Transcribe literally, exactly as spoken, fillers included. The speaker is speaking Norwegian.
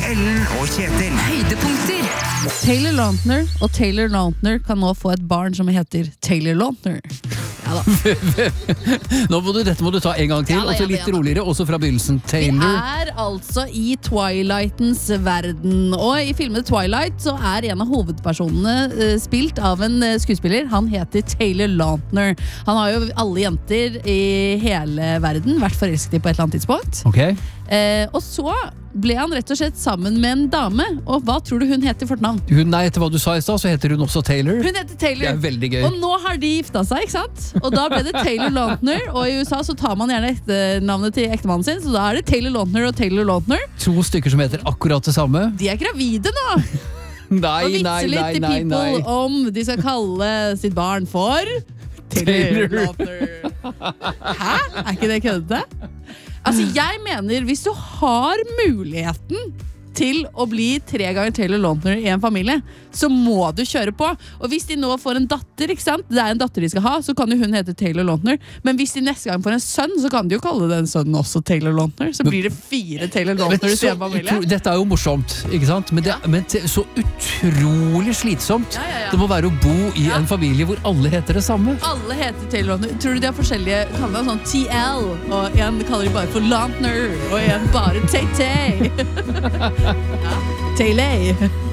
Ellen og Kjetil. Høydepunkter. Taylor Lautner og Taylor Lautner kan nå få et barn som heter Taylor Lautner. Ja da. Nå må du, dette må du ta en gang til, Ja da, og så ja da, litt ja da. roligere, også fra begynnelsen. Vi Taylor. er altså i Twilightens verden, og i filmen Twilight så er en av hovedpersonene eh, spilt av en eh, skuespiller. Han heter Taylor Lautner. Han har jo alle jenter i hele verden vært forelsket i på et eller annet tidspunkt. Ok. Eh, og så ble han rett og slett sammen med en dame, og hva tror du hun heter for et navn? Hun, nei, etter hva du sa i stad, så heter hun også Taylor. Hun heter Taylor. Det er veldig gøy. Og nå har de gifta seg, ikke sant? Og da ble det Taylor Lautner, og i U S A så tar man gjerne etternavnet til ektemannen sin, så da er det Taylor Lautner og Taylor Lautner. To stykker som heter akkurat det samme. De er gravide nå! Nei, Og vitser nei, litt nei, til nei, people nei. om de skal kalle sitt barn for Taylor. Taylor Lautner. Hæ? Er ikke det køddete? Altså, jeg mener, hvis du har muligheten til å bli tre ganger Taylor Lautner i en familie, så må du kjøre på. Og hvis de nå får en datter, ikke sant? Det er en datter de skal ha, så kan jo hun hete Taylor Lautner. Men hvis de neste gang får en sønn, så kan de jo kalle den sønnen også Taylor Lautner. Så blir det fire Taylor Men Lautners i så en familie. utro- Dette er jo morsomt, ikke sant? Men, det, men te- så utrolig slitsomt Ja, ja, ja. det må være å bo i Ja. en familie hvor alle heter det samme. Alle heter Taylor Lautner. Tror du de har forskjellige kallenavn? Sånn T L, og en kaller de bare for Lautner, og en bare Tay-Tay. Ja, Taylor.